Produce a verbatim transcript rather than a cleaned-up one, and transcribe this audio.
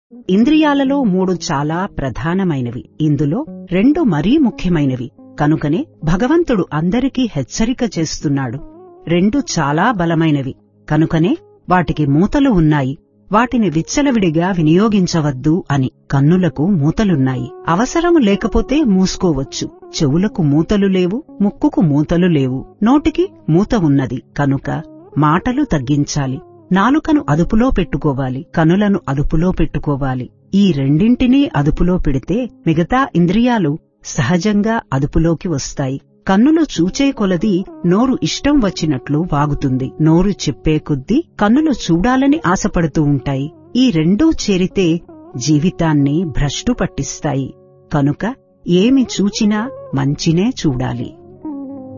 ఇంద్రియాలలో మూడు చాలా ప్రధానమైనవి, ఇందులో రెండు మరీ ముఖ్యమైనవి. కనుకనే భగవంతుడు అందరికీ హెచ్చరిక చేస్తున్నాడు. రెండు చాలా బలమైనవి, కనుకనే వాటికి మూతలు ఉన్నాయి, వాటిని విచ్చలవిడిగా వినియోగించవద్దు అని. కన్నులకు మూతలున్నాయి, అవసరము లేకపోతే మూసుకోవచ్చు. చెవులకు మూతలు లేవు, ముక్కుకు మూతలు లేవు, నోటికి మూత ఉన్నది. కనుక మాటలు తగ్గించాలి, నాలుకను అదుపులో పెట్టుకోవాలి, కనులను అదుపులో పెట్టుకోవాలి. ఈ రెండింటినీ అదుపులో పెడితే మిగతా ఇంద్రియాలు సహజంగా అదుపులోకి వస్తాయి. కన్నులు చూచే కొలది నోరు ఇష్టం వచ్చినట్లు వాగుతుంది, నోరు చెప్పే కొద్దీ కన్నులు చూడాలని ఆశపడుతూ ఉంటాయి. ఈ రెండూ చేరితే జీవితాన్ని భ్రష్టు పట్టిస్తాయి. కనుక ఏమి చూచినా మంచినే చూడాలి.